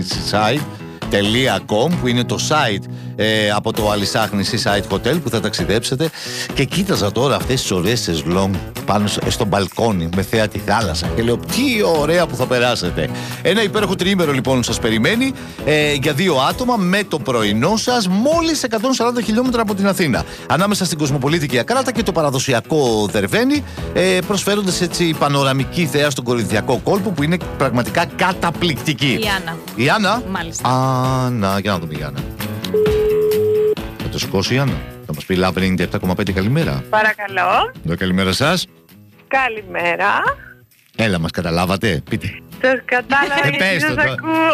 alishaghnessyside.com, που είναι το site από το Alishaghnessy Seaside Hotel που θα ταξιδέψετε. Και κοίταζα τώρα αυτές τις ωραίες σεζλόνγκ πάνω στο μπαλκόνι με θέα τη θάλασσα και λέω τι ωραία που θα περάσετε. Ένα υπέροχο τριήμερο λοιπόν σας περιμένει για 2 άτομα με το πρωινό σας, μόλις 140 χιλιόμετρα από την Αθήνα, ανάμεσα στην Κοσμοπολίτη Ακράτα και το παραδοσιακό Δερβαίνη, προσφέροντας έτσι πανοραμική θέα στον Κορινθιακό κόλπο που είναι πραγματικά καταπληκτική. Η Άννα. Μάλιστα. Άννα, για να δούμε η Άννα. Θα το σηκώσει η Άννα. Θα μας πει Love 97,5 καλημέρα. Παρακαλώ. Καλημέρα σας. Καλημέρα. Έλα, μας καταλάβατε, πείτε. Σας κατάλαβα γιατί σας ακούω.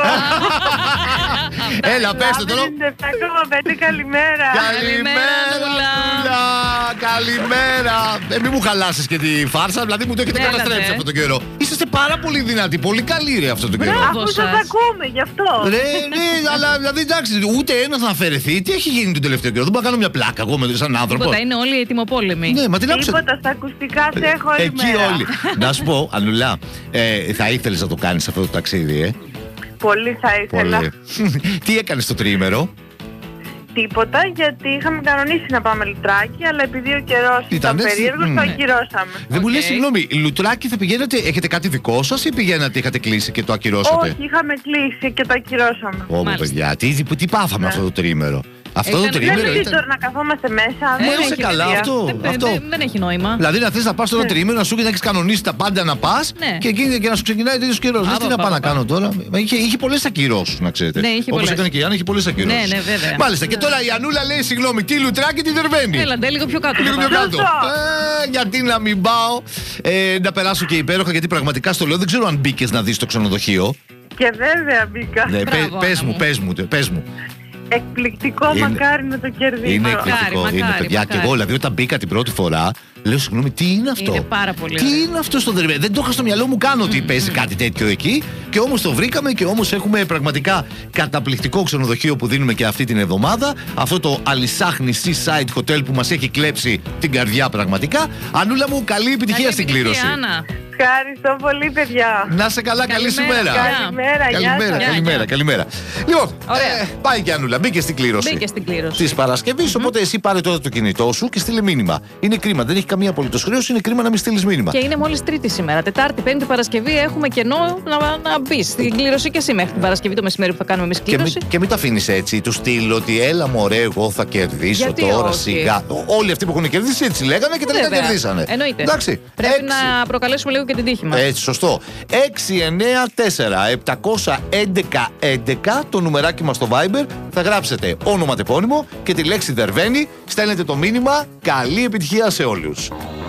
Έλα, πες το τώρα. 97,5 καλημέρα. Καλημέρα, καλημέρα. Μην μου χαλάσεις και τη φάρσα, δηλαδή μου το έχετε καταστρέψει αυτό τον καιρό. Είσαστε πάρα πολύ δυνατοί, πολύ καλοί ρε αυτό τον καιρό. Αφού σας ακούμε, γι' αυτό. Ρε, αλλά δηλαδή εντάξει, ούτε ένας να αφαιρεθεί. Τι έχει γίνει τον τελευταίο καιρό, δεν μπορώ να κάνω μια πλάκα εγώ σαν άνθρωπο. Τίποτα, είναι όλοι ετοιμοπόλεμοι. Ναι, μα τι να Τίποτα, στα ακουστικά σε έχω όλη εκεί μέρα. όλοι. Να σου πω, Ανουλά, θα ήθελες να το κάνεις αυτό το ταξίδι, Πολύ θα ήθελα. Πολύ. Τι έκανες το τριήμερο? Τίποτα, γιατί είχαμε κανονίσει να πάμε Λουτράκι, αλλά επειδή ο καιρός ήταν περίεργος, το ακυρώσαμε. Δεν μου λες, συγγνώμη, Λουτράκι θα πηγαίνετε, έχετε κάτι δικό σας ή πηγαίνατε, είχατε κλείσει και το ακυρώσατε? Όχι, είχαμε κλείσει και το ακυρώσαμε. Ω, παιδιά, τι πάθαμε αυτό το τριήμερο? Αυτό το τριήμερο δεν ήταν. τώρα να καθόμαστε μέσα. Είσαι καλά αυτό. Δεν έχει νόημα. Δηλαδή να θες να πας στο τριήμερο, να σου και να έχεις κανονίσει τα πάντα να πας και εκείνη και να σου ξεκινάει τέτοιος καιρός. Τι να πάω να κάνω τώρα. Είχε πολλές ακυρώσεις, να ξέρετε. Όπως έκανε και η Άννα, είχε πολλές ακυρώσεις. Ναι, βέβαια. Μάλιστα. Και τώρα η Ανούλα λέει συγγνώμη, τι Λουτράκι, τι Δερβαίνη. Έλαντε, λίγο πιο κάτω. Λίγο πιο κάτω. Γιατί να μην πάω. Να περάσω και υπέροχα, γιατί πραγματικά στο λέω, δεν ξέρω αν μπήκες να δεις το ξενοδοχείο. Και βέβαια μπήκα. Πες μου. Εκπληκτικό, μακάρι να το κερδίσω. Είναι εκπληκτικό, είναι παιδιά. Και εγώ δηλαδή όταν μπήκα την πρώτη φορά, λέω συγγνώμη, τι είναι αυτό? Είναι πάρα πολύ τι είναι αυτό στο Δερβαίνη? Δεν το είχα στο μυαλό μου καν ότι παίζει κάτι τέτοιο εκεί. Και όμως το βρήκαμε και όμως έχουμε πραγματικά καταπληκτικό ξενοδοχείο που δίνουμε και αυτή την εβδομάδα. Αυτό το Alishaghnessy Seaside Hotel που μας έχει κλέψει την καρδιά πραγματικά. Ανούλα μου, καλή επιτυχία στην κλήρωση. Ευχαριστώ πολύ, παιδιά. Να σε καλά, καλή σου μέρα. Καλημέρα. Λοιπόν, πάει και Ανούλα, μπήκε στην κλήρωση. Τη Παρασκευή. Οπότε εσύ πάρε τώρα το κινητό σου και στείλε μήνυμα. Είναι κρίμα, δεν έχει καμία απολύτως χρέωση, είναι κρίμα να μην στείλει μήνυμα. Και είναι μόλις Τρίτη σήμερα. Τετάρτη, Πέμπτη, Παρασκευή έχουμε κενό να μπει στην κλήρωση και εσύ μέχρι την Παρασκευή το μεσημέρι που θα κάνουμε εμείς κλήρωση. Και μην τα αφήνεις έτσι, του στείλω ότι έλα μωρέ, εγώ θα κερδίσω. Γιατί τώρα όχι? Σιγά. Όλοι αυτοί που έχουν κερδίσει έτσι λέγανε και τελικά κερδίσανε. Εννοείται. Εντάξει. Πρέπει να προκαλέσουμε λίγο και την τύχη μας. Έτσι, σωστό. 694-711-11 το νουμεράκι μας στο Viber. Θα γράψετε όνομα τεπώνυμο και τη λέξη Δερβαίνη. Στέλνετε το μήνυμα. Καλή επιτυχία σε όλους.